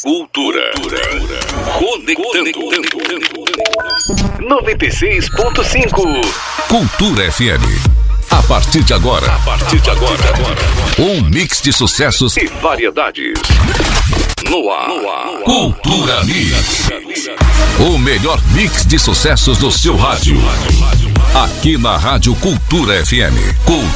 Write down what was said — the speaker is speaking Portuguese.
Cultura. Conectando. 96.5. Cultura FM. A partir de agora. Um mix de sucessos E variedades. No ar. Cultura Mix. O melhor mix de sucessos do seu rádio. Aqui na Rádio Cultura FM.